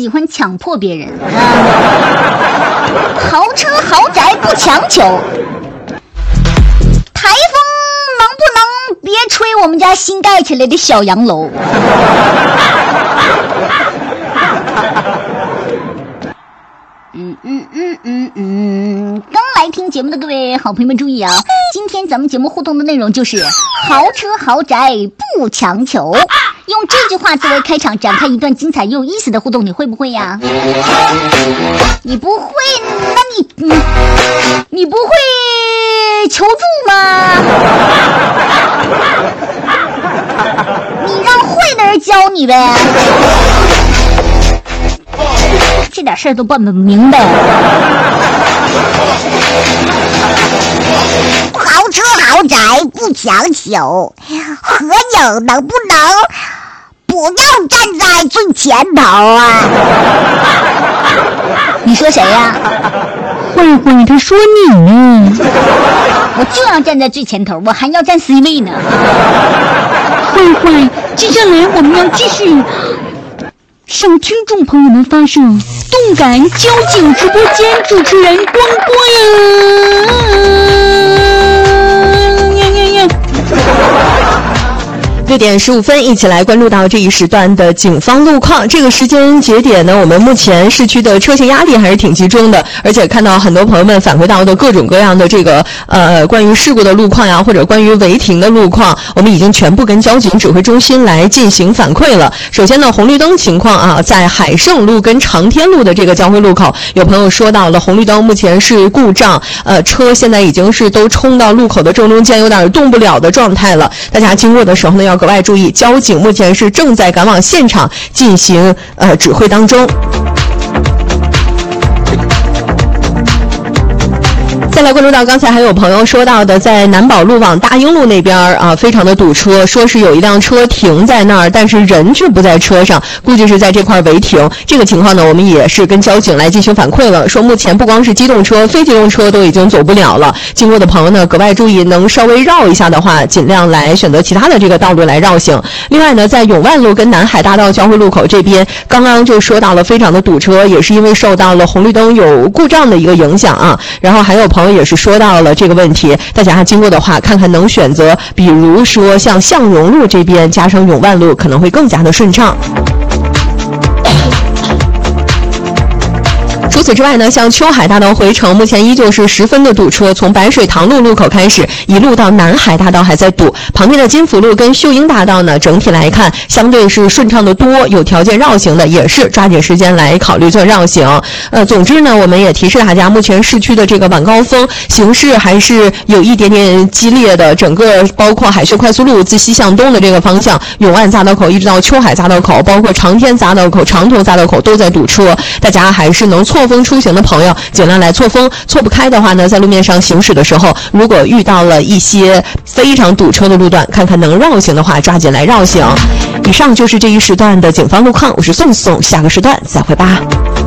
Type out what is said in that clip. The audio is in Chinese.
喜欢强迫别人豪车豪宅不强求，台风能不能别吹我们家新盖起来的小洋楼？刚来听节目的各位好朋友们注意啊，今天咱们节目互动的内容就是豪车豪宅不强求，用这句话作为开场，展开一段精彩又有意思的互动，你会不会呀？你不会，那你不会求助吗？你让会的人教你呗。这点事儿都办不明白。 豪车豪宅不强求，合影能不能不要站在最前头啊？ 你说谁呀？ 慧慧，他说你呢。 我就要站在最前头，我还要站 C 位呢。 慧慧，接下来我们要继续向听众朋友们发射动感交警直播间主持人光波呀！6点15分，一起来关注到这一时段的警方路况。这个时间节点呢，我们目前市区的车型压力还是挺集中的，而且看到很多朋友们反馈到的各种各样的这个关于事故的路况呀，或者关于违停的路况，我们已经全部跟交警指挥中心来进行反馈了。首先呢，红绿灯情况啊，在海盛路跟长天路的这个交汇路口，有朋友说到了红绿灯目前是故障，车现在已经是都冲到路口的正中间，有点动不了的状态了。大家经过的时候呢，要格外注意，交警目前是正在赶往现场进行指挥当中。再来关注到刚才还有朋友说到的，在南宝路往大英路那边啊，非常的堵车，说是有一辆车停在那儿，但是人却不在车上，估计是在这块违停。这个情况呢，我们也是跟交警来进行反馈了，说目前不光是机动车，非机动车都已经走不了了。经过的朋友呢，格外注意，能稍微绕一下的话，尽量来选择其他的这个道路来绕行。另外呢，在永万路跟南海大道交汇路口这边，刚刚就说到了非常的堵车，也是因为受到了红绿灯有故障的一个影响啊。然后还有朋友也是说到了这个问题，大家经过的话，看看能选择，比如说像向荣路这边加上永万路，可能会更加的顺畅。除此之外呢，像秋海大道回程目前依旧是十分的堵车，从白水塘路路口开始，一路到南海大道还在堵。旁边的金福路跟秀英大道呢，整体来看相对是顺畅的多，有条件绕行的也是抓紧时间来考虑做绕行。总之呢，我们也提示大家，目前市区的这个晚高峰形势还是有一点点激烈的，整个包括海学快速路自西向东的这个方向，永安匝道口一直到秋海匝道口，包括长天匝道口、长途匝道口都在堵车，大家还是能错峰出行的朋友尽量来错峰，错不开的话呢，在路面上行驶的时候，如果遇到了一些非常堵车的路段，看看能绕行的话，抓紧来绕行。以上就是这一时段的警方路况，我是宋宋，下个时段再会吧。